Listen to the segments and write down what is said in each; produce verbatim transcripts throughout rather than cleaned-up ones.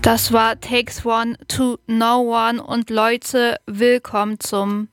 Das war Takes One to No One und Leute, willkommen zum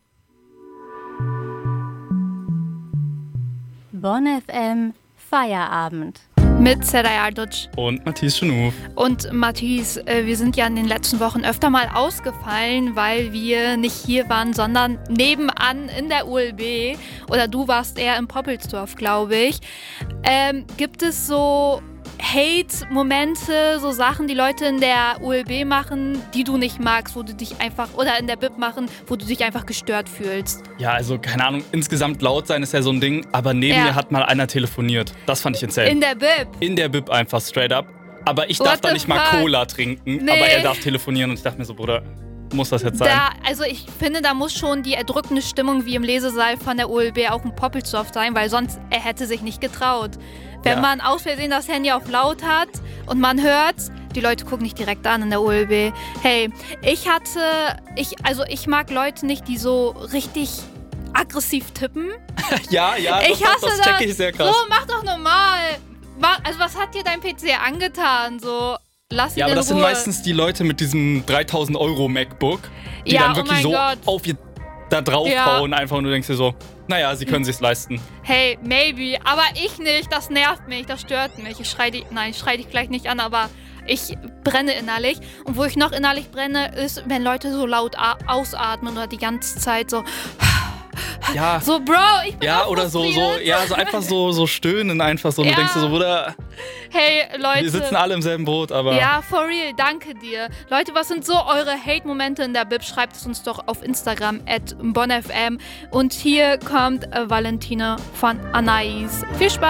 Bonn F M Feierabend mit Seray Arduc und Matthias Schunuf. Und Matthias, äh, wir sind ja in den letzten Wochen öfter mal ausgefallen, weil wir nicht hier waren, sondern nebenan in der U L B. Oder du warst eher in Poppelsdorf, glaube ich. Ähm, gibt es so Hate-Momente, so Sachen, die Leute in der U L B machen, die du nicht magst, wo du dich einfach, oder in der B I P machen, wo du dich einfach gestört fühlst? Ja, also keine Ahnung, insgesamt laut sein ist ja so ein Ding, aber neben Ja. mir hat mal einer telefoniert. Das fand ich insane. In der B I P? In der B I P einfach straight up. Aber ich What darf da the nicht mal fuck? Cola trinken, Nee. aber er darf telefonieren und ich dachte mir so, Bruder, muss das jetzt sein? Da, also ich finde, da muss schon die erdrückende Stimmung wie im Lesesaal von der U L B auch in Poppelsdorf sein, weil sonst er hätte sich nicht getraut. Wenn Ja. man aus Versehen das Handy auf laut hat und man hört, die Leute gucken nicht direkt an in der U L B. Hey, ich hatte, ich, also ich mag Leute nicht, die so richtig aggressiv tippen. ja, ja, Ich das, hasse das check ich sehr krass. So, mach doch normal. Ma- Also was hat dir dein P C angetan? So, lass ihn Ja, aber in das Ruhe. sind meistens die Leute mit diesem dreitausend Euro MacBook, die Ja, dann oh wirklich mein so Gott. auf ihr da draufhauen einfach und du denkst dir so, naja, sie können sich's leisten. Hey, maybe, aber ich nicht, das nervt mich, das stört mich. Ich schrei dich, nein, ich schrei dich gleich nicht an, aber ich brenne innerlich. Und wo ich noch innerlich brenne, ist, wenn Leute so laut a- ausatmen oder die ganze Zeit so. Ja, So, Bro, ich bin ja auch oder so, so, frustriert. ja, so einfach so, so stöhnen einfach so. Und Ja. du denkst dir so, Bruder, Hey, Leute. wir sitzen alle im selben Boot, aber... Ja, for real, danke dir. Leute, was sind so eure Hate-Momente in der B I P? Schreibt es uns doch auf Instagram at bonnfm. Und hier kommt äh, Valentina von Anais. Viel Spaß!